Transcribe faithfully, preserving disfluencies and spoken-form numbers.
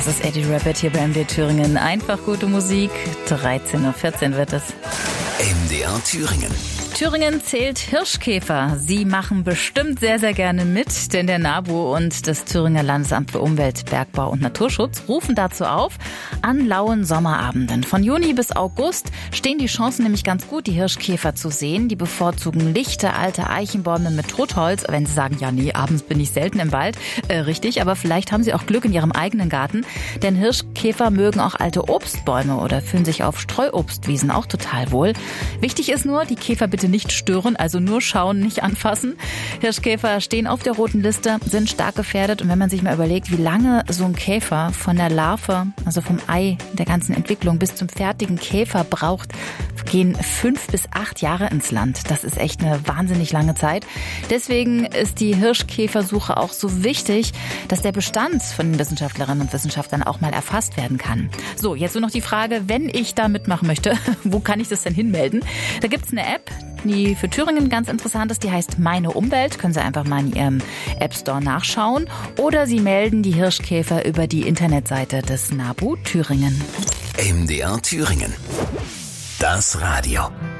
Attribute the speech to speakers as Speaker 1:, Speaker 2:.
Speaker 1: Das ist Eddie Rabbit hier bei M D R Thüringen. Einfach gute Musik. dreizehn Uhr vierzehn wird es.
Speaker 2: M D R Thüringen.
Speaker 1: Thüringen zählt Hirschkäfer. Sie machen bestimmt sehr, sehr gerne mit, denn der NABU und das Thüringer Landesamt für Umwelt, Bergbau und Naturschutz rufen dazu auf, an lauen Sommerabenden. Von Juni bis August stehen die Chancen nämlich ganz gut, die Hirschkäfer zu sehen. Die bevorzugen lichte, alte Eichenbäume mit Totholz. Wenn Sie sagen, ja nee, abends bin ich selten im Wald. Äh, richtig, aber vielleicht haben Sie auch Glück in Ihrem eigenen Garten. Denn Hirschkäfer mögen auch alte Obstbäume oder fühlen sich auf Streuobstwiesen auch total wohl. Wichtig ist nur, die Käfer bitte nicht stören, also nur schauen, nicht anfassen. Hirschkäfer stehen auf der roten Liste, sind stark gefährdet. Und wenn man sich mal überlegt, wie lange so ein Käfer von der Larve, also vom Ei der ganzen Entwicklung bis zum fertigen Käfer braucht, gehen fünf bis acht Jahre ins Land. Das ist echt eine wahnsinnig lange Zeit. Deswegen ist die Hirschkäfersuche auch so wichtig, dass der Bestand von den Wissenschaftlerinnen und Wissenschaftlern auch mal erfasst werden kann. So, jetzt nur noch die Frage, wenn ich da mitmachen möchte, wo kann ich das denn hinmelden? Da gibt's eine App, die für Thüringen ganz interessant ist, die heißt Meine Umwelt. Können Sie einfach mal in Ihrem App Store nachschauen. Oder Sie melden die Hirschkäfer über die Internetseite des NABU Thüringen.
Speaker 2: M D R Thüringen. Das Radio.